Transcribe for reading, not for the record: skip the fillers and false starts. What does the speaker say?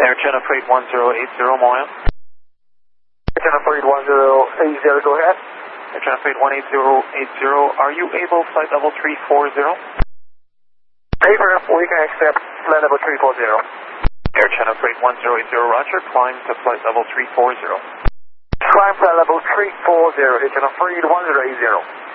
Air Channel Freight 1080, Moya. Air Channel Freight 1080, go ahead. Air Channel Freight 18080, are you able flight level 340? Paper, we can accept flight level 340. Air Channel Freight 1080, roger, climb to flight level 340. Climb flight level 340, Air Channel Freight 1080.